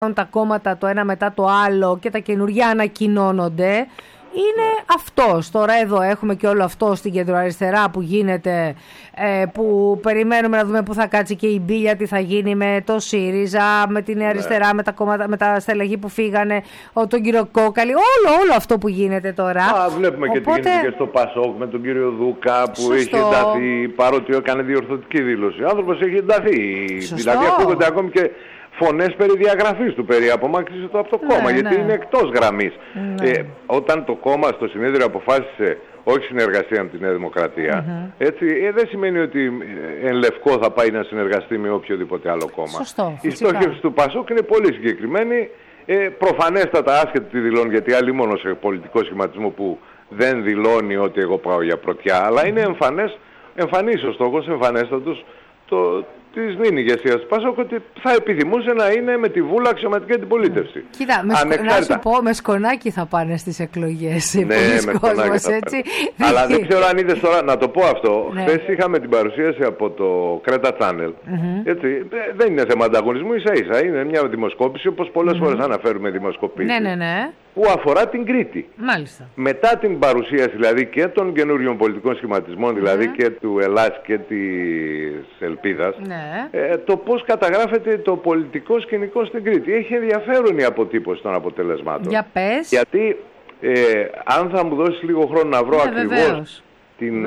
τα κόμματα το ένα μετά το άλλο και τα καινούργια ανακοινώνονται, είναι αυτός. Τώρα εδώ έχουμε και όλο αυτό στην κεντροαριστερά που γίνεται, που περιμένουμε να δούμε πού θα κάτσει και η Μπίλια, τι θα γίνει με το ΣΥΡΙΖΑ, με την αριστερά, με τα κόμματα, με τα στελεχή που φύγανε, τον κύριο Κόκαλη, όλο αυτό που γίνεται τώρα. Βλέπουμε. Οπότε, και τι γίνεται και στο ΠΑΣΟΚ με τον κύριο Δούκα που σωστό. έχει ενταθεί, παρότι έκανε διορθωτική δήλωση. Ο άνθρωπος έχει ενταθεί. Σωστό. Δηλαδή ακούγονται ακόμη και φωνές περί διαγραφής του, περί απομάκρυνσης του από το κόμμα, γιατί είναι εκτός γραμμής. Όταν το κόμμα στο συνέδριο αποφάσισε όχι συνεργασία με τη Νέα Δημοκρατία, έτσι, δεν σημαίνει ότι εν λευκό θα πάει να συνεργαστεί με οποιοδήποτε άλλο κόμμα. Σωστό, η στόχευση του ΠΑΣΟΚ είναι πολύ συγκεκριμένη. Προφανέστατα άσχετα τι δηλώνει, γιατί άλλοι μόνο σε πολιτικό σχηματισμό που δεν δηλώνει ότι εγώ πάω για πρωτιά, αλλά είναι εμφανής ο στόχος, εμφανέστατος της νυν ηγεσίας του ΠΑΣΟΚ, ότι θα επιθυμούσε να είναι με τη βούλα αξιωματική αντιπολίτευση. Κοίτα, να σου πω, με σκονάκι θα πάνε στις εκλογές. Ναι, με σκονάκι έτσι. Αλλά δεν ξέρω αν είδες τώρα, να το πω αυτό. Ναι. Χθες είχαμε την παρουσίαση από το Creta Channel. Έτσι, δεν είναι θέμα ανταγωνισμού, ίσα-ίσα. Είναι μια δημοσκόπηση, όπως πολλές φορές αναφέρουμε δημοσκοπήσεις. Ναι. Που αφορά την Κρήτη. Μάλιστα. Μετά την παρουσίαση δηλαδή και των καινούριων πολιτικών σχηματισμών, δηλαδή και του Ελλάς και της Ελπίδας, το πώς καταγράφεται το πολιτικό σκηνικό στην Κρήτη. Έχει ενδιαφέρον η αποτύπωση των αποτελεσμάτων. Για πες. Γιατί αν θα μου δώσεις λίγο χρόνο να βρω ακριβώς την...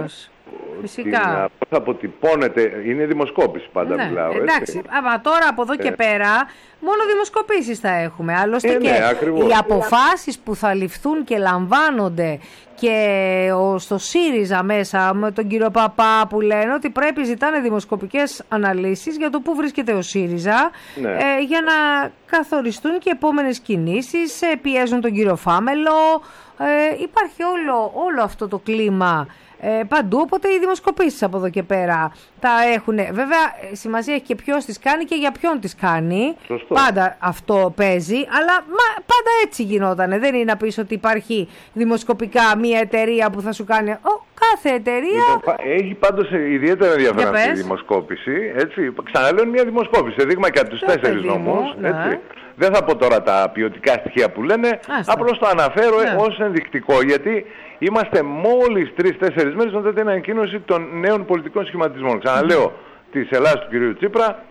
Φυσικά. Πώς θα αποτυπώνεται, είναι δημοσκόπηση πάντα μιλάω. Εντάξει, αλλά τώρα από εδώ και πέρα μόνο δημοσκοπήσεις θα έχουμε. Άλλωστε και οι αποφάσεις που θα ληφθούν και λαμβάνονται και στο ΣΥΡΙΖΑ μέσα με τον κύριο Παπά που λένε ότι πρέπει, ζητάνε δημοσκοπικές αναλύσεις για το πού βρίσκεται ο ΣΥΡΙΖΑ, για να καθοριστούν και επόμενες κινήσεις, πιέζουν τον κύριο Φάμελο, υπάρχει όλο αυτό το κλίμα παντού, οπότε οι δημοσκοπήσεις από εδώ και πέρα τα έχουν. Βέβαια σημασία έχει και ποιος τις κάνει και για ποιον τις κάνει. Σωστό. Πάντα αυτό παίζει, αλλά πάντα έτσι γινότανε. Δεν είναι να πεις ότι υπάρχει δημοσκοπικά μια εταιρεία που θα σου κάνει. Κάθε εταιρεία έχει πάντως ιδιαίτερα ενδιαφέρον αυτή η δημοσκόπηση. Έτσι. Ξαναλέω, μια δημοσκόπηση, δείγμα και από τους 4 νόμους. Δεν θα πω τώρα τα ποιοτικά στοιχεία που λένε, απλώς το αναφέρω ως ενδεικτικό, γιατί είμαστε μόλις 3-4 μέρες μετά την ανακοίνωση των νέων πολιτικών σχηματισμών. Ξαναλέω, της Ελλάδας του κυρίου Τσίπρα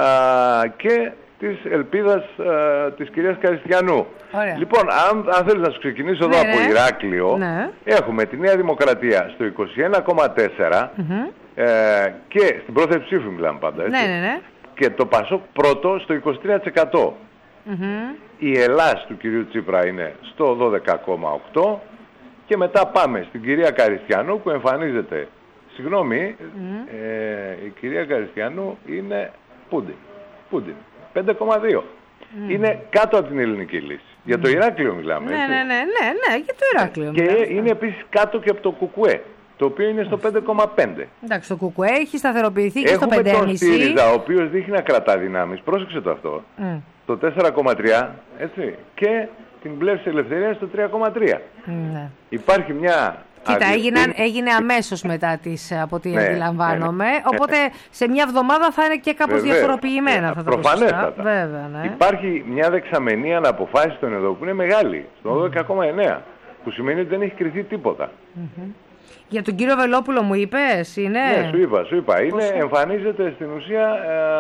και της Ελπίδας της κυρίας Καριστιανού. Λοιπόν, αν θέλεις να σου ξεκινήσω εδώ από Ηράκλειο, έχουμε τη Νέα Δημοκρατία στο 21,4 και στην πρόθεση ψήφου μιλάμε πάντα, έτσι. Και το ΠΑΣΟΚ πρώτο στο 23%. Η Ελλάς του κυρίου Τσίπρα είναι στο 12,8 και μετά πάμε στην κυρία Καριστιανού που εμφανίζεται, συγγνώμη, η κυρία Καριστιανού είναι Πούντιν, 5,2. Είναι κάτω από την ελληνική λύση. Για το Ηράκλειο μιλάμε, έτσι. Ναι, για το Ηράκλειο και μιλάμε. Είναι επίσης κάτω και από το Κουκουέ, το οποίο είναι στο 5,5. Εντάξει, το Κουκουέ έχει σταθεροποιηθεί και στο 5,5. Έχουμε τον ΣΥΡΙΖΑ, ο οποίος δείχνει να κρατά δυνάμεις. Πρόσεξε το αυτό. Το 4,3, έτσι, και την Πλεύση Ελευθερίας στο 3,3. Υπάρχει μια... Κοίτα, έγινε αμέσως μετά τις, από ό,τι αντιλαμβάνομαι, οπότε σε μια εβδομάδα θα είναι και κάπως διαφοροποιημένα αυτά τα ποσοστά. Βέβαια, Υπάρχει μια δεξαμενή αναποφάσιστον εδώ που είναι μεγάλη, στο 12,9, που σημαίνει ότι δεν έχει κριθεί τίποτα. Για τον κύριο Βελόπουλο μου είπες, είναι... Ναι, σου είπα. Εμφανίζεται στην ουσία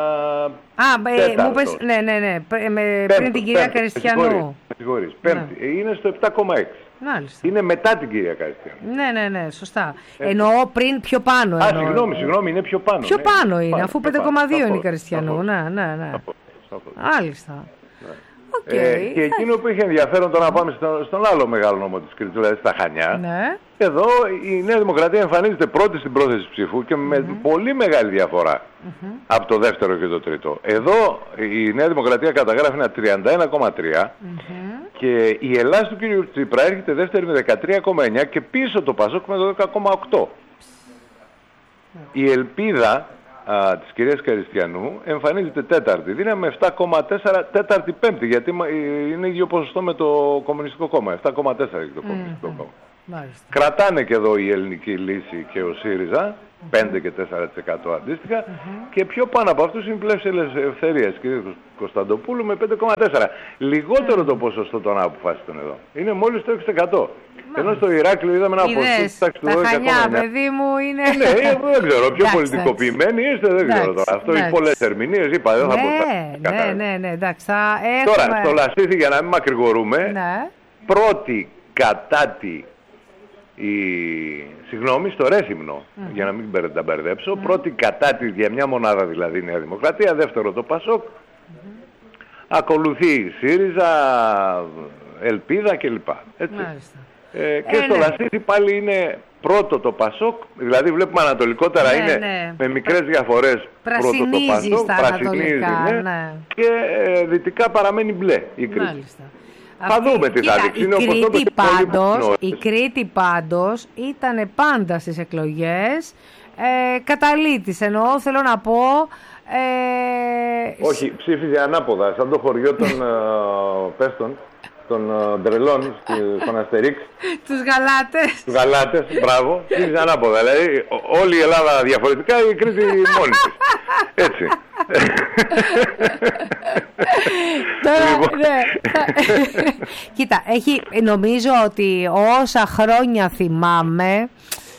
μου είπες, ναι, πριν την κυρία Καριστιανού. Με συγχωρείς, πέμπτη. Είναι στο 7,6. Μάλιστα. Είναι μετά την κυρία Καριστιανού. Ναι, σωστά. Εννοώ πριν πιο πάνω. Συγγνώμη, είναι πιο πάνω. Πιο πάνω είναι, αφού 5,2 είναι η Καριστιανού. Ναι. Μάλιστα. Και εκείνο που είχε ενδιαφέρον, τώρα να πάμε στον άλλο μεγάλο νόμο της Κρήτης, δηλαδή στα Χανιά. Εδώ η Νέα Δημοκρατία εμφανίζεται πρώτη στην πρόθεση ψήφου και με πολύ μεγάλη διαφορά από το δεύτερο και το τρίτο. Εδώ η Νέα Δημοκρατία καταγράφει ένα 31,3 και η Ελλάς του κ. Τσίπρα έρχεται δεύτερη με 13,9 και πίσω το ΠΑΣΟΚ με 12,8. Η Ελπίδα της κυρίας Καριστιανού εμφανίζεται τέταρτη, δύναμη με 7,4, τέταρτη πέμπτη, γιατί είναι ίδιο ποσοστό με το Κομμουνιστικό Κόμμα, 7,4 έχει το Κομμουνιστικό Κόμμα. Κρατάνε και εδώ η Ελληνική Λύση και ο ΣΥΡΙΖΑ, 5 και 4% αντίστοιχα, και πιο πάνω από αυτούς είναι η Πλεύση Ελευθερίας, κ. Κωνσταντοπούλου, με 5,4%. Λιγότερο το ποσοστό των αποφάσεων εδώ. Είναι μόλις το 6%. Ενώ στο Ηράκλειο είδαμε ένα ποσοστό του 12%. Τα Χανιά, παιδί μου, είναι... Ναι, δεν ξέρω, πιο πολιτικοποιημένοι είστε, δεν ξέρω τώρα. Αυτό έχει πολλές ερμηνείες, είπα, δεν θα πω. Ναι, εντάξει. Τώρα, στο Λασίθι, για να μην μακρηγορούμε, πρώτη κατάτη συγγνώμη, στο Ρέθυμνο, για να μην τα μπερδέψω, πρώτη κατάτη για μια μονάδα δηλαδή η Νέα Δημοκρατία, δεύτερο το ΠΑΣΟΚ, ακολουθεί η ΣΥΡΙΖΑ, Ελπίδα κλπ. Και στο Λασίθι πάλι είναι πρώτο το ΠΑΣΟΚ, δηλαδή βλέπουμε ανατολικότερα είναι με μικρές διαφορές πρώτο το ΠΑΣΟΚ, πρασινίζει, και δυτικά παραμένει μπλε η κρίση. Θα δούμε τι θα δείξει. Η Κρήτη πάντως ήταν πάντα στις εκλογές καταλήτης, εννοώ, θέλω να πω... Όχι, ψήφιζε ανάποδα, σαν το χωριό των Πέστων, των Ντρελών, στον Αστερίξ. Τους Γαλάτες. Τους Γαλάτες, μπράβο, ψήφιζε ανάποδα. Δηλαδή όλη η Ελλάδα διαφορετικά, η Κρήτη μόνη της. Έτσι. Τώρα, κοίτα, νομίζω ότι όσα χρόνια θυμάμαι,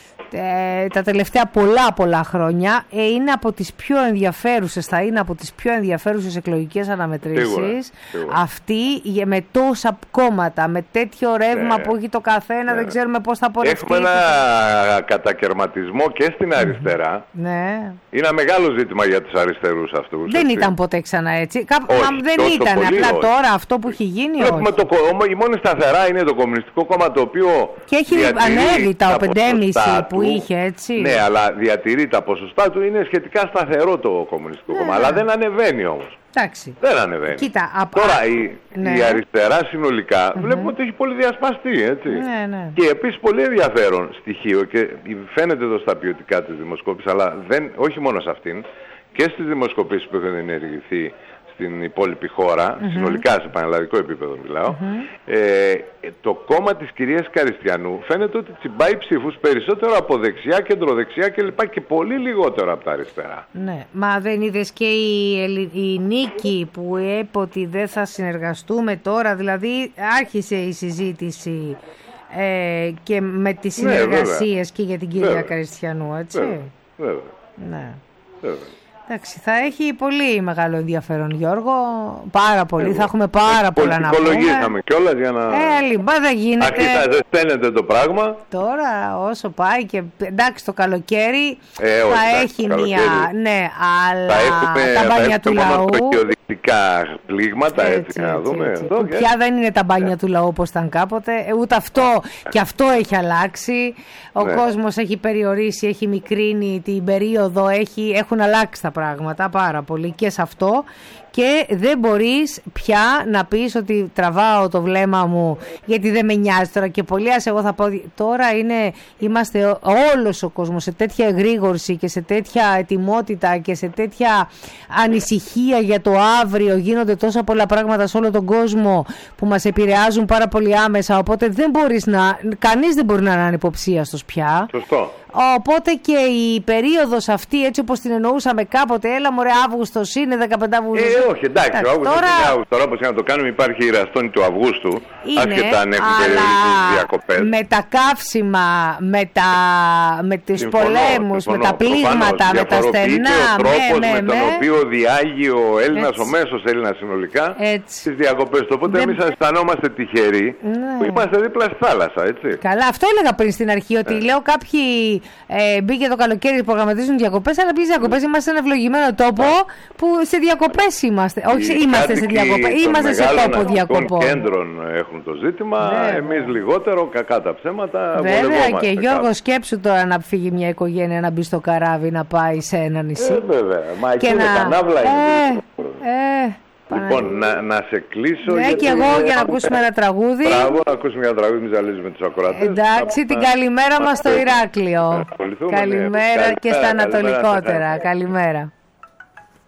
τα τελευταία πολλά χρόνια, είναι από τις πιο ενδιαφέρουσες, θα είναι από τις πιο ενδιαφέρουσες εκλογικές αναμετρήσεις. Αυτή με τόσα κόμματα, με τέτοιο ρεύμα που έχει το καθένα, δεν ξέρουμε πώς θα πορευτεί. Έχουμε ένα κατακαιρματισμό και στην αριστερά. Είναι ένα μεγάλο ζήτημα για τους αριστερούς αυτούς. Δεν ήταν ποτέ ξανά έτσι. Δεν ήταν, απλά τώρα αυτό που έχει γίνει. Η μόνη σταθερά είναι το Κομμουνιστικό Κόμμα, το οποίο και έχει ανέβει τα 5,5 που είχε, έτσι. Ναι, αλλά διατηρεί τα ποσοστά του, είναι σχετικά σταθερό το Κομμουνιστικό Κόμμα, αλλά δεν ανεβαίνει όμως. Εντάξει. Δεν ανεβαίνει. Κοίτα, τώρα η αριστερά συνολικά βλέπουμε ότι έχει πολύ διασπαστεί, έτσι. Και επίσης πολύ ενδιαφέρον στοιχείο, και φαίνεται εδώ στα ποιοτικά της δημοσκόπησης, αλλά όχι μόνο σε αυτήν, και στις δημοσκοπήσεις που έχουν ενεργηθεί στην υπόλοιπη χώρα, συνολικά σε πανελλαδικό επίπεδο μιλάω, το κόμμα της κυρίας Καριστιανού φαίνεται ότι τσιμπάει ψήφους περισσότερο από δεξιά, κεντροδεξιά κλπ. Και πολύ λιγότερο από τα αριστερά. Ναι, μα δεν είδες και η Νίκη που είπε ότι δεν θα συνεργαστούμε τώρα, δηλαδή άρχισε η συζήτηση και με τις συνεργασίες και για την κυρία Καριστιανού, έτσι. Βέβαια. Ναι. Εντάξει, θα έχει πολύ μεγάλο ενδιαφέρον, Γιώργο. Πάρα πολύ. Θα έχουμε πάρα πολλά να πούμε. Υπολογίσαμε κιόλας για να... δεν γίνεται. Αρχικά ζεσταίνεται το πράγμα. Τώρα όσο πάει και... Εντάξει, το καλοκαίρι θα έχει μια... Ναι, αλλά τα μπάνια του λαού... Προκειοδεικτικά πλήγματα, έτσι να δούμε. Πια δεν είναι τα μπάνια του λαού όπως ήταν κάποτε. Ούτε αυτό, και αυτό έχει αλλάξει. Ο κόσμος έχει περιορίσει, έχει μικρύνει την περίοδο, έχουν αλλάξει τα πράγματα πάρα πολύ και σε αυτό, και δεν μπορείς πια να πεις ότι τραβάω το βλέμμα μου γιατί δεν με νοιάζει τώρα και πολύ. Εγώ θα πω, τώρα είμαστε όλος ο κόσμος σε τέτοια εγρήγορση και σε τέτοια ετοιμότητα και σε τέτοια ανησυχία για το αύριο, γίνονται τόσα πολλά πράγματα σε όλο τον κόσμο που μας επηρεάζουν πάρα πολύ άμεσα, οπότε κανείς δεν μπορεί να είναι ανυποψίαστος πια. Σωστό. Οπότε και η περίοδος αυτή, έτσι όπως την εννοούσαμε κάποτε, έλα μωρέ Αύγουστος είναι, 15 Αυγούστου. Όχι, εντάξει, ο Αύγουστος είναι Αύγουστος. Τώρα όπως να το κάνουμε υπάρχει η ραστόνη του Αυγούστου, άσχετα αν έχουν περιοριστεί διακοπές. Με τα καύσιμα, με τους πολέμους, με τα πλήγματα, με τα στενά. Ο τρόπος με τον οποίο διάγει ο Έλληνας, ο μέσος Έλληνας συνολικά, τις διακοπές. Οπότε εμείς αισθανόμαστε τυχεροί που είμαστε δίπλα στη θάλασσα, έτσι. Καλά, αυτό έλεγα πριν στην αρχή, ότι λέω κάποιοι μπήκε το καλοκαίρι, προγραμματίζουν διακοπές, αλλά ποιες διακοπές? Είμαστε σε ένα ευλογημένο τόπο που σε διακοπές είμαστε. Όχι, είμαστε σε διακοπές, είμαστε σε τόπο διακοπών. Οι κέντρων έχουν το ζήτημα, εμείς λιγότερο, κακά τα ψέματα. Βέβαια, και Γιώργο, σκέψου τώρα να φύγει μια οικογένεια να μπει στο καράβι, να πάει σε ένα νησί. Βέβαια, μα εκεί είναι κανάβλα. Λοιπόν, να σε κλείσω. Ναι, και εγώ για να ακούσουμε ένα τραγούδι. Μπράβο, να ακούσουμε ένα τραγούδι, μην ζαλίζουμε τους ακροατές. Εντάξει, την καλημέρα μας στο Ηράκλειο. Καλημέρα και στα ανατολικότερα. Καλημέρα.